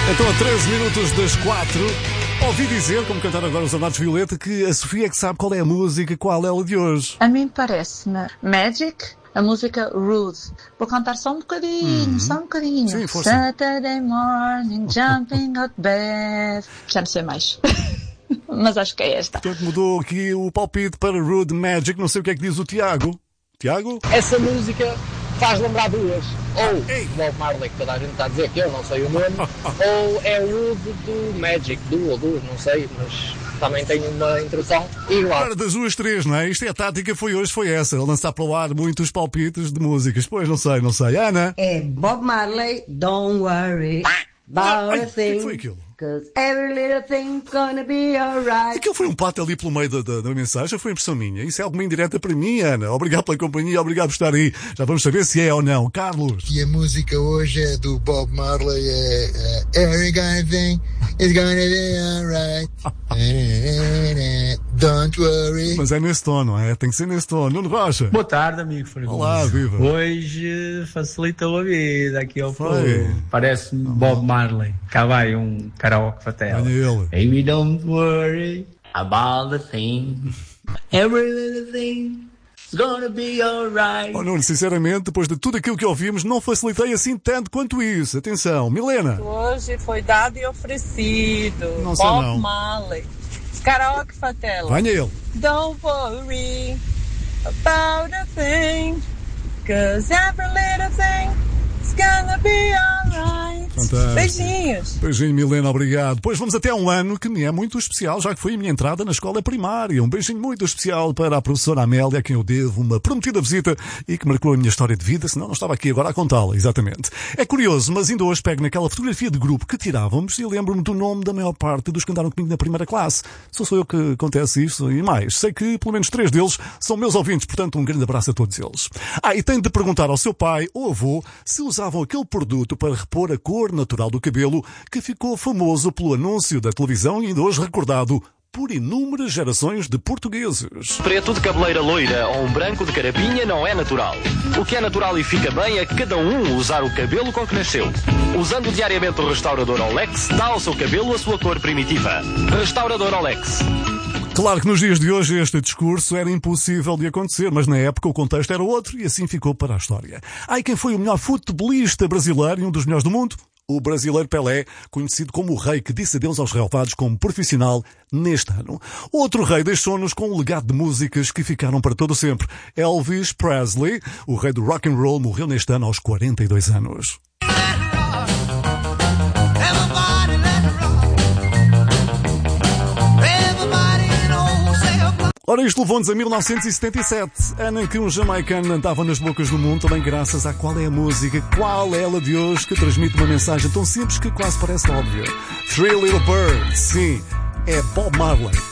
Então, a 13 minutos das 4, ouvi dizer, como cantaram agora os Amados Violeta, que a Sofia é que sabe qual é a música, qual é ela de hoje. A mim parece-me Magic, a música Rude. Vou cantar só um bocadinho, só um bocadinho. Sim, força. Saturday morning, jumping out bed. Já não sei mais. Mas acho que é esta. Portanto, mudou aqui o palpite para Rude Magic. Não sei o que é que diz o Tiago. Tiago? Essa música faz lembrar duas. Ou Bob Marley, que toda a gente está a dizer que eu não sei o nome, ou é Rude do Magic, do ou do, não sei, mas também tem uma introdução igual. Agora das duas, três, não é? Isto é a tática, foi hoje, foi essa. Lançar para o ar muitos palpites de músicas. Pois, não sei. Ana? É Bob Marley, Don't Worry About a O que foi Thing. aquilo? Cause every little thing's gonna be alright. Aquilo foi um pato ali pelo meio da mensagem, foi impressão minha. Isso é alguma indireta para mim, Ana. Obrigado pela companhia, obrigado por estar aí. Já vamos saber se é ou não. Carlos. E a música hoje é do Bob Marley, é Every kind of thing is gonna be alright. Don't worry. Mas é nesse tom, não é? Tem que ser nesse tom. Nuno Rocha. Boa tarde, amigo Fregoso. Olá, viva. Hoje facilitou a vida aqui ao Foi. povo. Parece-me Bob Marley. Cá vai um karaoke fatela. Olha ele. Baby, don't worry about the thing. Every little thing is gonna be alright. Oh, Nuno, sinceramente, depois de tudo aquilo que ouvimos, não facilitei assim tanto quanto isso. Atenção, Milena. Hoje foi dado e oferecido. Não sei Bob não. Marley. Karaoke Fatela. Venha ele. Don't worry about a thing, cause every little thing is gonna be alright. Fantástico. Beijinhos. Beijinho, Milena, obrigado. Pois vamos até a um ano que me é muito especial, já que foi a minha entrada na escola primária. Um beijinho muito especial para a professora Amélia, a quem eu devo uma prometida visita e que marcou a minha história de vida, senão não estava aqui agora a contá-la, exatamente. É curioso, mas ainda hoje pego naquela fotografia de grupo que tirávamos e lembro-me do nome da maior parte dos que andaram comigo na primeira classe. Só sou eu que acontece isso e mais. Sei que pelo menos 3 deles são meus ouvintes, portanto um grande abraço a todos eles. E tenho de perguntar ao seu pai ou avô se usavam aquele produto para repor a cor natural do cabelo que ficou famoso pelo anúncio da televisão e ainda hoje recordado por inúmeras gerações de portugueses. Preto de cabeleira loira ou um branco de carapinha não é natural. O que é natural e fica bem é cada um usar o cabelo com que nasceu. Usando diariamente o restaurador Olex, dá ao seu cabelo a sua cor primitiva. Restaurador Olex. Claro que nos dias de hoje este discurso era impossível de acontecer, mas na época o contexto era outro e assim ficou para a história. E quem foi o melhor futebolista brasileiro e um dos melhores do mundo? O brasileiro Pelé, conhecido como o rei que disse adeus aos relevados como profissional neste ano. Outro rei deixou-nos com um legado de músicas que ficaram para todo sempre. Elvis Presley, o rei do rock and roll, morreu neste ano aos 42 anos. Ora, isto levou-nos a 1977, ano em que um jamaicano andava nas bocas do mundo, também graças à qual é a música, qual é ela de hoje, que transmite uma mensagem tão simples que quase parece óbvia. Three Little Birds, sim, é Bob Marley.